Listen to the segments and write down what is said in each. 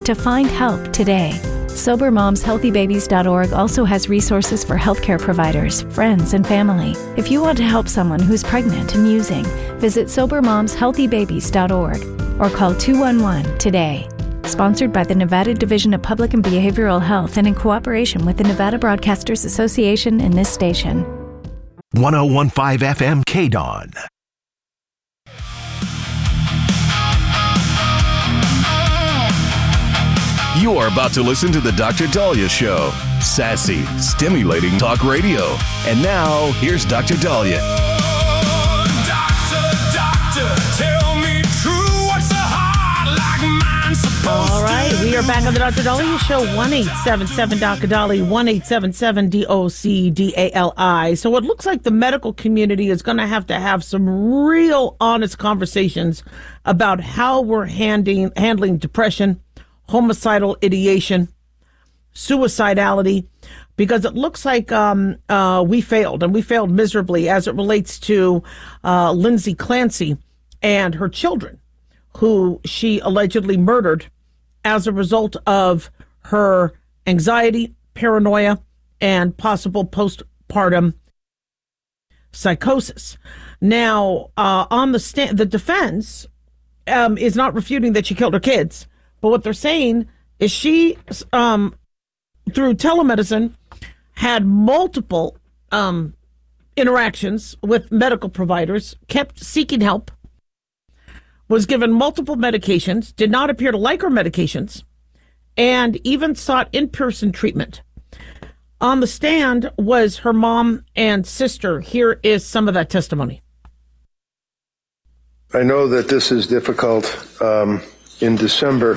to find help today. SoberMomsHealthyBabies.org also has resources for healthcare providers, friends, and family. If you want to help someone who's pregnant and using, visit SoberMomsHealthyBabies.org or call 211 today. Sponsored by the Nevada Division of Public and Behavioral Health and in cooperation with the Nevada Broadcasters Association and this station. 101.5 FM KDON. You are about to listen to the Dr. Daliah Show. Sassy, stimulating talk radio. And now, here's Dr. Daliah. Doctor, tell me true. What's a heart like mine supposed All right, we are back on the Dr. Daliah Show. 1-877-Dr. Dali, 1-877-DOCDALI. So it looks like the medical community is going to have some real honest conversations about how we're handling depression, homicidal ideation, suicidality, because it looks like we failed, and we failed miserably as it relates to Lindsay Clancy and her children, who she allegedly murdered as a result of her anxiety, paranoia, and possible postpartum psychosis. Now, on the stand, the defense is not refuting that she killed her kids. But what they're saying is she, through telemedicine, had multiple interactions with medical providers, kept seeking help, was given multiple medications, did not appear to like her medications, and even sought in-person treatment. On the stand was her mom and sister. Here is some of that testimony. I know that this is difficult. In December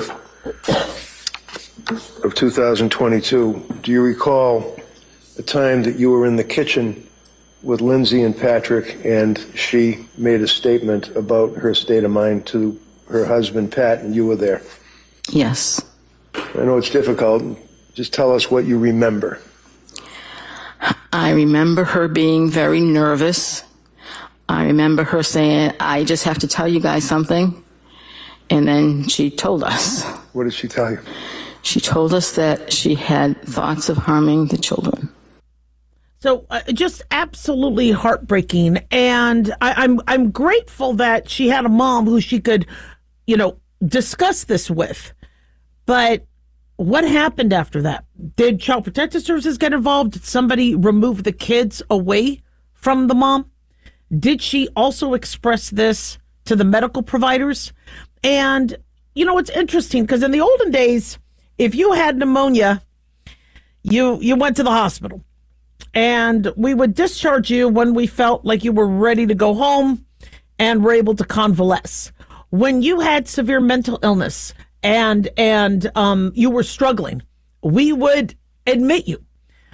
of 2022, do you recall the time that you were in the kitchen with Lindsay and Patrick and she made a statement about her state of mind to her husband, Pat, and you were there? Yes. I know it's difficult. Just tell us what you remember. I remember her being very nervous. I remember her saying, I just have to tell you guys something. And then she told us. What did she tell you? She told us that she had thoughts of harming the children. So just absolutely heartbreaking. And I'm grateful that she had a mom who she could, discuss this with. But what happened after that? Did Child Protective Services get involved? Did somebody remove the kids away from the mom? Did she also express this to the medical providers? And, it's interesting because in the olden days, if you had pneumonia, you went to the hospital and we would discharge you when we felt like you were ready to go home and were able to convalesce. When you had severe mental illness and you were struggling, we would admit you,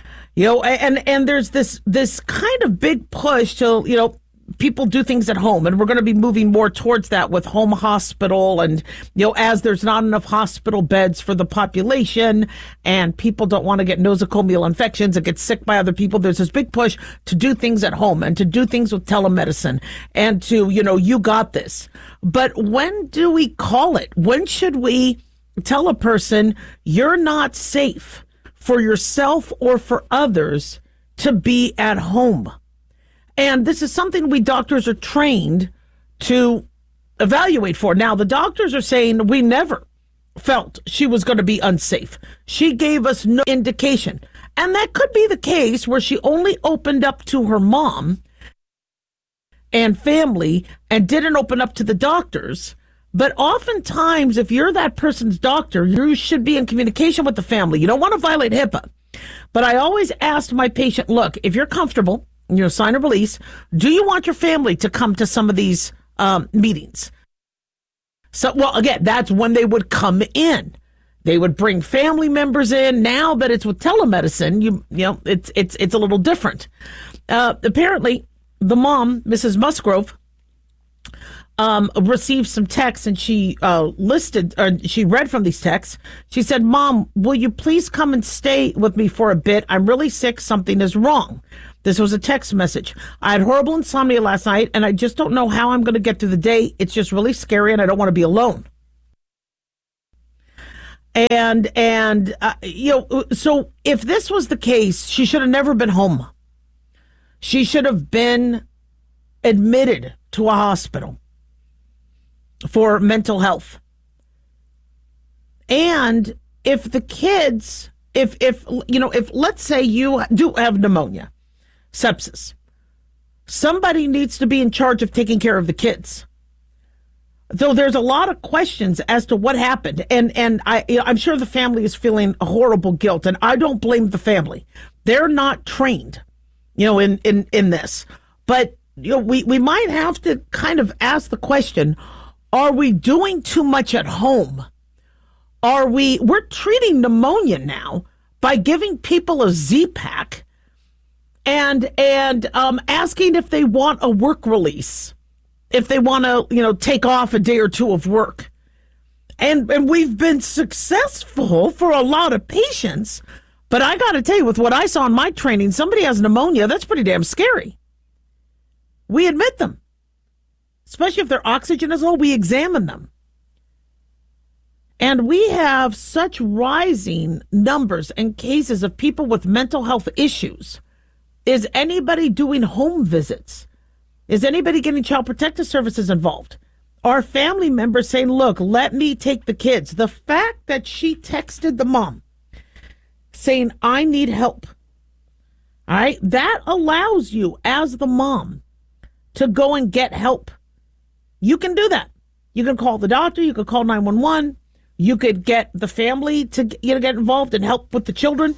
and there's this kind of big push to, people do things at home, and we're going to be moving more towards that with home hospital. And, as there's not enough hospital beds for the population and people don't want to get nosocomial infections and get sick by other people, there's this big push to do things at home and to do things with telemedicine and to, you got this. But when do we call it? When should we tell a person you're not safe for yourself or for others to be at home? And this is something we doctors are trained to evaluate for. Now, the doctors are saying we never felt she was going to be unsafe. She gave us no indication. And that could be the case where she only opened up to her mom and family and didn't open up to the doctors. But oftentimes, if you're that person's doctor, you should be in communication with the family. You don't want to violate HIPAA. But I always asked my patient, look, if you're comfortable, sign a release. Do you want your family to come to some of these meetings? So, well, again, that's when they would come in. They would bring family members in. Now that it's with telemedicine, it's a little different. Apparently, the mom, Mrs. Musgrove, received some texts, and she she read from these texts. She said, "Mom, will you please come and stay with me for a bit? I'm really sick. Something is wrong." This was a text message. "I had horrible insomnia last night, and I just don't know how I'm going to get through the day. It's just really scary, and I don't want to be alone." And so if this was the case, she should have never been home. She should have been admitted to a hospital for mental health. And if the kids, if let's say you do have pneumonia, sepsis, somebody needs to be in charge of taking care of the kids. Though there's a lot of questions as to what happened, and I'm sure the family is feeling a horrible guilt, and I don't blame the family. They're not trained, in this. But we might have to kind of ask the question: are we doing too much at home? We're treating pneumonia now by giving people a Z-Pack and asking if they want a work release, if they want to, take off a day or two of work. And we've been successful for a lot of patients. But I got to tell you, with what I saw in my training, somebody has pneumonia, that's pretty damn scary. We admit them. Especially if their oxygen is low, we examine them. And we have such rising numbers and cases of people with mental health issues. Is anybody doing home visits? Is anybody getting Child Protective Services involved? Are family members saying, look, let me take the kids? The fact that she texted the mom saying, I need help, all right, that allows you as the mom to go and get help. You can do that. You can call the doctor. You could call 911. You could get the family to get involved and help with the children.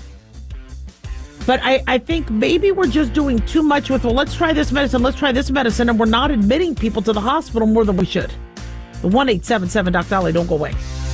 But I think maybe we're just doing too much with, well, let's try this medicine, and we're not admitting people to the hospital more than we should. The 1-877-Doc Dolly, don't go away.